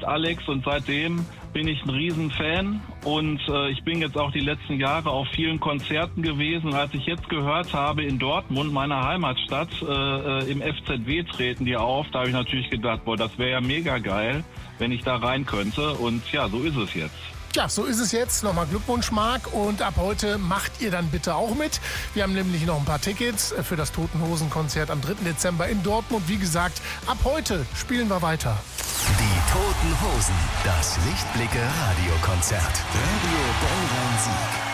Alex, und seitdem bin ich ein Riesenfan und ich bin jetzt auch die letzten Jahre auf vielen Konzerten gewesen. Als ich jetzt gehört habe, in Dortmund, meiner Heimatstadt, im FZW treten die auf, da habe ich natürlich gedacht, boah, das wäre ja mega geil, wenn ich da rein könnte, und ja, so ist es jetzt. Ja, so ist es jetzt. Nochmal Glückwunsch, Marc. Und ab heute macht ihr dann bitte auch mit. Wir haben nämlich noch ein paar Tickets für das Toten Hosen Konzert am 3. Dezember in Dortmund. Wie gesagt, ab heute spielen wir weiter. Die Toten Hosen, das Lichtblicke Radiokonzert. Radio Bellrhein Sieg.